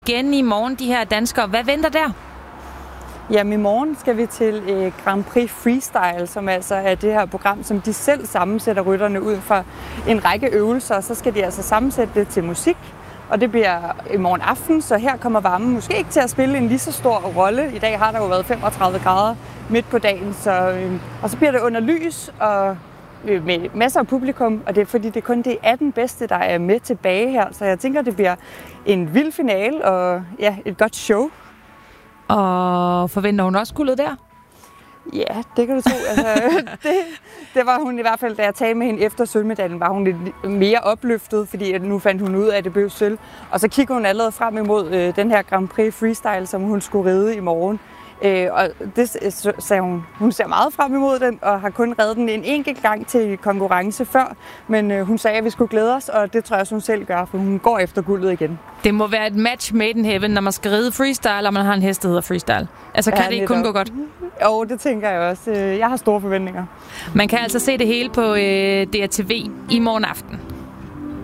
igen i morgen, de her danskere. Hvad venter der? Jamen i morgen skal vi til Grand Prix Freestyle, som altså er det her program, som de selv sammensætter rytterne ud fra en række øvelser. Så skal de altså sammensætte det til musik, og det bliver i morgen aften, så her kommer varmen måske ikke til at spille en lige så stor rolle. I dag har der jo været 35 grader midt på dagen, og så bliver det under lys og med masser af publikum, og det er fordi, det er kun de 18 bedste, der er med tilbage her. Så jeg tænker, det bliver en vild finale og ja, et godt show. Og forventer hun også guldet der? Ja, det kan du tro. Altså, det var hun i hvert fald, da jeg talte med hende efter sølvmedaljen, var hun lidt mere opløftet, fordi nu fandt hun ud af, at det blev sølv. Og så kigger hun allerede frem imod den her Grand Prix Freestyle, som hun skulle ride i morgen. Og det sagde hun. Hun ser meget frem imod den, og har kun reddet den en enkelt gang til konkurrence før. Men hun sagde, at vi skulle glæde os, og det tror jeg også, hun selv gør, for hun går efter guldet igen. Det må være et match made in heaven, når man skal ride freestyle, og man har en hest, der hedder freestyle. Altså, kan det ikke kun gå godt? Jo, det tænker jeg også. Jeg har store forventninger. Man kan altså se det hele på DRTV i morgen aften.